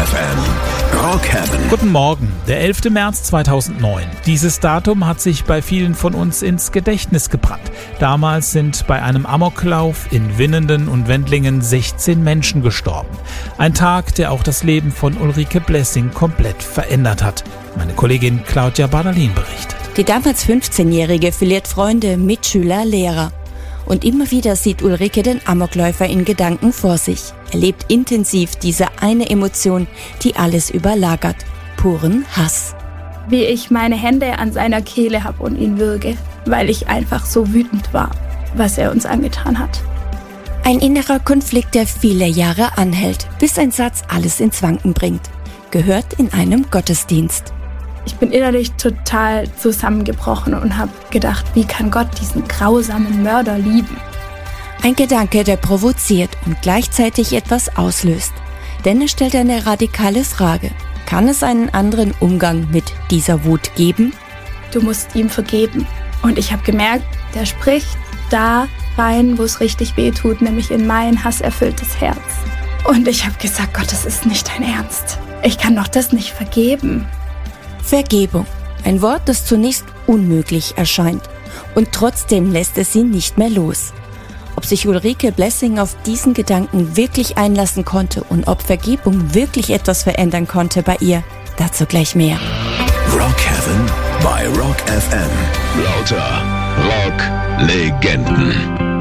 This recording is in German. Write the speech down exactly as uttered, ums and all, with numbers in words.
F M. Rock Heaven. Guten Morgen, der elfter März zweitausendneun. Dieses Datum hat sich bei vielen von uns ins Gedächtnis gebrannt. Damals sind bei einem Amoklauf in Winnenden und Wendlingen sechzehn Menschen gestorben. Ein Tag, der auch das Leben von Ulrike Blessing komplett verändert hat. Meine Kollegin Claudia Bardalin berichtet. Die damals fünfzehnjährige verliert Freunde, Mitschüler, Lehrer. Und immer wieder sieht Ulrike den Amokläufer in Gedanken vor sich. Er lebt intensiv diese eine Emotion, die alles überlagert. Puren Hass. Wie ich meine Hände an seiner Kehle habe und ihn würge, weil ich einfach so wütend war, was er uns angetan hat. Ein innerer Konflikt, der viele Jahre anhält, bis ein Satz alles ins Wanken bringt. Gehört in einem Gottesdienst. Ich bin innerlich total zusammengebrochen und habe gedacht, wie kann Gott diesen grausamen Mörder lieben? Ein Gedanke, der provoziert und gleichzeitig etwas auslöst. Denn er stellt eine radikale Frage. Kann es einen anderen Umgang mit dieser Wut geben? Du musst ihm vergeben. Und ich habe gemerkt, der spricht da rein, wo es richtig weh tut, nämlich in mein hasserfülltes Herz. Und ich habe gesagt, Gott, das ist nicht dein Ernst. Ich kann doch das nicht vergeben. Vergebung. Ein Wort, das zunächst unmöglich erscheint. Und trotzdem lässt es sie nicht mehr los. Ob sich Ulrike Blessing auf diesen Gedanken wirklich einlassen konnte und ob Vergebung wirklich etwas verändern konnte bei ihr, dazu gleich mehr. Rock Heaven bei Rock F M. Lauter Rock-Legenden.